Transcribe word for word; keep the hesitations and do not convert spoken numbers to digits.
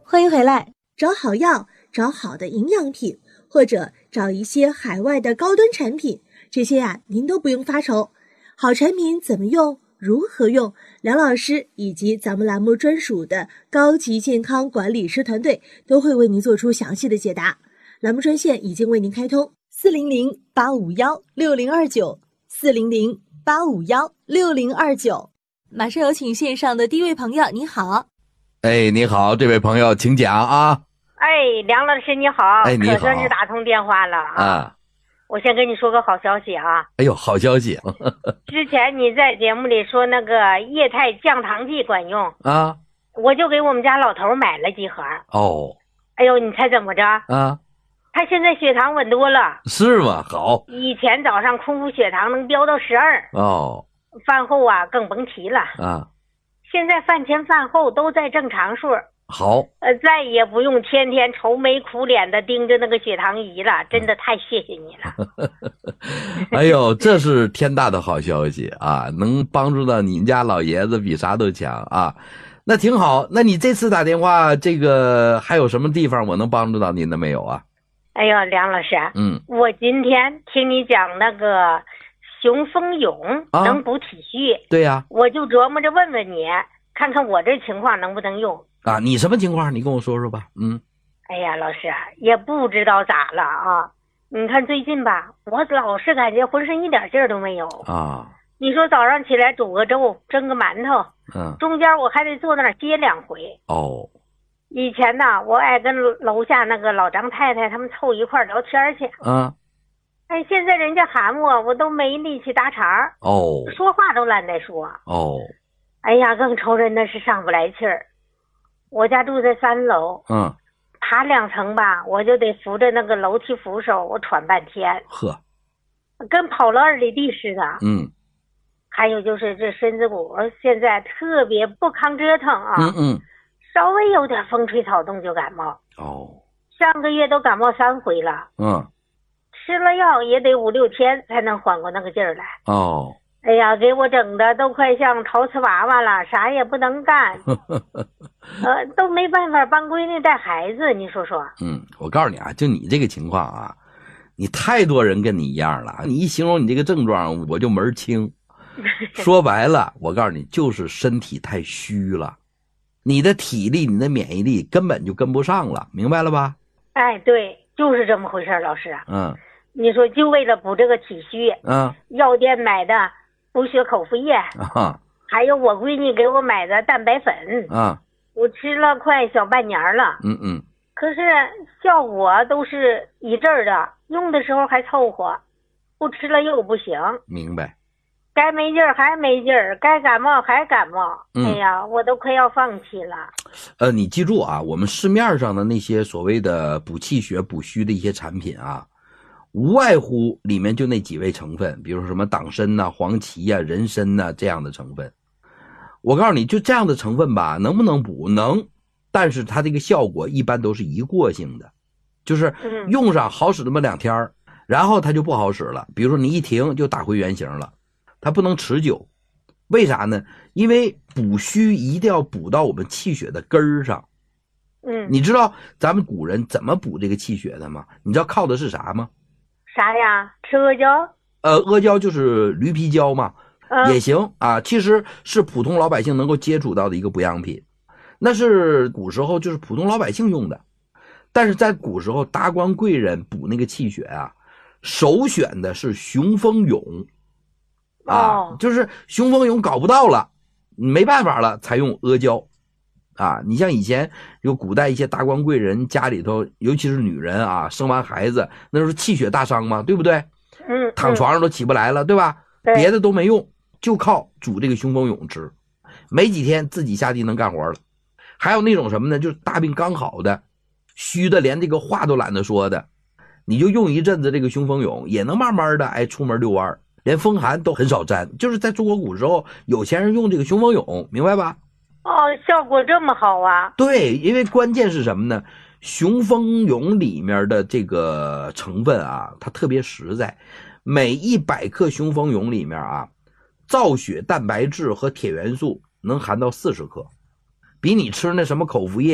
欢迎回来。找好药，找好的营养品，或者找一些海外的高端产品，这些呀、啊、您都不用发愁。好产品怎么用，如何用，梁老师以及咱们栏目专属的高级健康管理师团队都会为您做出详细的解答。栏目专线已经为您开通，四零零八五幺六零二九，四零零八五幺六零二九。马上有请线上的第一位朋友，你好。 哎，你好，这位朋友，请讲啊。 哎，梁老师你好， 哎，你好， 可算是打通电话了啊。 啊我先跟你说个好消息啊。 哎呦，好消息。 之前你在节目里说那个液态降糖剂管用啊， 我就给我们家老头买了几盒。 哦。 哎呦，你猜怎么着啊？ 他现在血糖稳多了。 是吗？好。 以前早上空腹血糖能飙到十二。 哦。 饭后啊更甭提了啊。 现在饭前饭后都在正常数。 好。 呃，再也不用天天愁眉苦脸的盯着那个血糖仪了，真的太谢谢你了。 哎呦，这是天大的好消息啊！能帮助到你们家老爷子比啥都强啊，那挺好。那你这次打电话，这个还有什么地方我能帮助到您的没有啊？ 哎呦，梁老师， 嗯， 我今天听你讲那个雄风勇能补体虚， 啊、对呀、啊， 我就琢磨着问问你，看看我这情况能不能用啊？你什么情况？你跟我说说吧。嗯， 哎呀，老师也不知道咋了啊。你看最近吧，我老是感觉浑身一点劲儿都没有啊。 你说早上起来煮个粥，蒸个馒头， 嗯， 中间我还得坐那儿歇两回。 哦。 以前呢，我爱跟楼下那个老张太太他们凑一块聊天去。 嗯。 哎，现在人家喊我，我都没力气搭茬儿。 哦。 说话都懒得说。 哦。 哎呀，更愁人的是上不来气儿。我家住在三楼。 嗯。 爬两层吧，我就得扶着那个楼梯扶手，我喘半天。 呵。 跟跑了二里地似的。 嗯。 还有就是这身子骨现在特别不抗折腾啊。 嗯嗯。 稍微有点风吹草动就感冒。 哦。 上个月都感冒三回了。 嗯。 吃了药也得五六天才能缓过那个劲儿来。 哦。 哎呀，给我整的都快像陶瓷娃娃了，啥也不能干。呃，都没办法帮闺女带孩子，你说说。 嗯，我告诉你啊，就你这个情况啊，你太多人跟你一样了。你一形容你这个症状，我就门儿清。说白了，我告诉你，就是身体太虚了，你的体力、你的免疫力根本就跟不上了，明白了吧？ 哎，对，就是这么回事，老师。 嗯。 你说就为了补这个体虚， 嗯， 药店买的补血口服液， 啊， 还有我闺女给我买的蛋白粉， 啊， 我吃了快小半年了。 嗯嗯。 可是效果都是一阵儿的，用的时候还凑合，不吃了又不行。 明白。 该没劲儿还没劲儿，该感冒还感冒。嗯、哎呀，我都快要放弃了。 呃，你记住啊，我们市面上的那些所谓的补气血、补虚的一些产品啊，无外乎里面就那几味成分，比如说什么党参呐、黄芪呀、人参呐这样的成分。我告诉你，就这样的成分吧，能不能补？能，但是它这个效果一般都是一过性的，就是用上好使那么两天，然后它就不好使了。比如说你一停就打回原形了，它不能持久。为啥呢？因为补虚一定要补到我们气血的根儿上。 嗯， 你知道咱们古人怎么补这个气血的吗？你知道靠的是啥吗？ 啥呀？吃阿胶？ 呃，阿胶就是驴皮胶嘛，嗯、也行啊。其实是普通老百姓能够接触到的一个补养品，那是古时候就是普通老百姓用的。但是在古时候，达官贵人补那个气血啊，首选的是雄风勇啊， 哦、 就是雄风勇搞不到了，没办法了，才用阿胶。啊，你像以前有古代一些达官贵人家里头，尤其是女人啊，生完孩子那时候气血大伤嘛，对不对？ 嗯， 躺床上都起不来了，对吧？别的都没用，就靠煮这个雄风勇吃，没几天自己下地能干活了。还有那种什么呢？就是大病刚好的，虚的连这个话都懒得说的，你就用一阵子这个雄风勇，也能慢慢的哎出门遛弯，连风寒都很少沾。就是在中国古时候，有钱人用这个雄风勇，明白吧？ 哦，效果这么好啊？ 对，因为关键是什么呢？雄风勇里面的这个成分啊，它特别实在，每一百克雄风勇里面啊，造血蛋白质和铁元素能含到四十克，比你吃那什么口服液